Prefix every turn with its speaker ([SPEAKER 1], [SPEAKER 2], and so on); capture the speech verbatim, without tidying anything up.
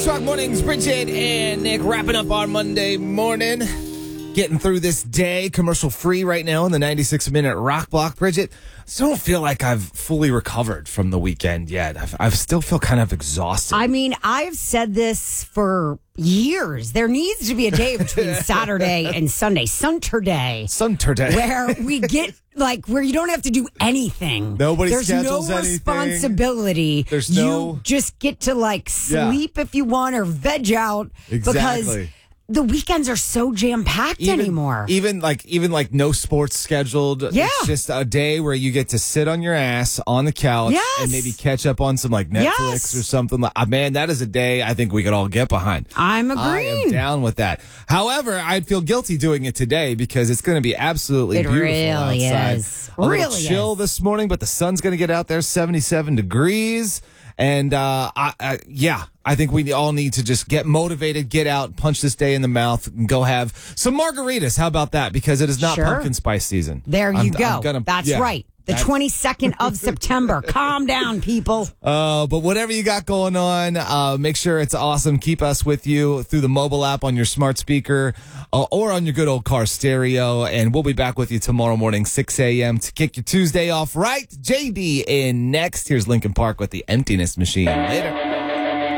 [SPEAKER 1] Rock Mornings, Bridget and Nick wrapping up our Monday morning. Getting through this day, commercial free right now in the ninety-six minute rock block. Bridget, I still don't feel like I've fully recovered from the weekend yet. I've, I still feel kind of exhausted.
[SPEAKER 2] I mean, I've said this for years. There needs to be a day between Saturday and Sunday, Sunturday.
[SPEAKER 1] Sunturday.
[SPEAKER 2] Where we get, like, where you don't have to do anything.
[SPEAKER 1] Nobody
[SPEAKER 2] There's
[SPEAKER 1] schedules
[SPEAKER 2] no
[SPEAKER 1] anything.
[SPEAKER 2] responsibility.
[SPEAKER 1] There's no-
[SPEAKER 2] You just get to, like,
[SPEAKER 1] Yeah.
[SPEAKER 2] sleep if you want or veg out.
[SPEAKER 1] Exactly.
[SPEAKER 2] Because the weekends are so jam-packed
[SPEAKER 1] Even,
[SPEAKER 2] anymore.
[SPEAKER 1] even like even like no sports scheduled.
[SPEAKER 2] Yeah.
[SPEAKER 1] It's just a day where you get to sit on your ass on the couch
[SPEAKER 2] Yes.
[SPEAKER 1] and maybe catch up on some like Netflix
[SPEAKER 2] Yes.
[SPEAKER 1] or something. Like, man, that is a day I think we could all get behind.
[SPEAKER 2] I'm
[SPEAKER 1] I am
[SPEAKER 2] agreeing.
[SPEAKER 1] down with that. However, I'd feel guilty doing it today because it's going to be absolutely
[SPEAKER 2] It
[SPEAKER 1] beautiful
[SPEAKER 2] really
[SPEAKER 1] outside.
[SPEAKER 2] is.
[SPEAKER 1] A little
[SPEAKER 2] Really
[SPEAKER 1] chill
[SPEAKER 2] is.
[SPEAKER 1] this morning, but the sun's going to get out there, seventy-seven degrees. And uh, I, I, yeah, I think we all need to just get motivated, get out, punch this day in the mouth, and go have some margaritas. How about that? Because it is not
[SPEAKER 2] Sure.
[SPEAKER 1] pumpkin spice season.
[SPEAKER 2] There you
[SPEAKER 1] I'm-
[SPEAKER 2] go.
[SPEAKER 1] I'm gonna-
[SPEAKER 2] That's
[SPEAKER 1] yeah.
[SPEAKER 2] right. The
[SPEAKER 1] That-
[SPEAKER 2] twenty-second of September. Calm down, people.
[SPEAKER 1] Uh, but whatever you got going on, uh, make sure it's awesome. Keep us with you through the mobile app on your smart speaker uh, or on your good old car stereo. And we'll be back with you tomorrow morning, six a.m. to kick your Tuesday off right. J D in next. Here's Lincoln Park with the Emptiness Machine. Later.